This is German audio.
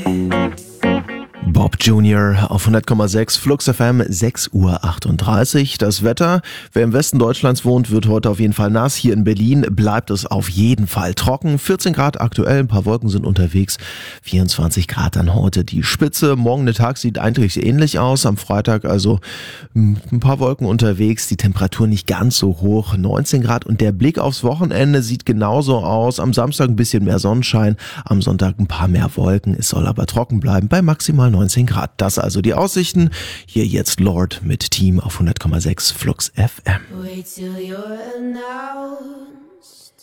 Bob Jr. auf 100,6 Flux FM, 6:38 Uhr. Das Wetter, wer im Westen Deutschlands wohnt, wird heute auf jeden Fall nass. Hier in Berlin bleibt es auf jeden Fall trocken. 14 Grad aktuell, ein paar Wolken sind unterwegs. 24 Grad dann heute die Spitze. Morgen der Tag sieht eigentlich ähnlich aus. Am Freitag also ein paar Wolken unterwegs. Die Temperatur nicht ganz so hoch, 19 Grad. Und der Blick aufs Wochenende sieht genauso aus. Am Samstag ein bisschen mehr Sonnenschein, am Sonntag ein paar mehr Wolken. Es soll aber trocken bleiben bei maximal 19 Grad. Das also die Aussichten. Hier jetzt Lord mit Team auf 100,6 Flux FM. Wait till you're announced.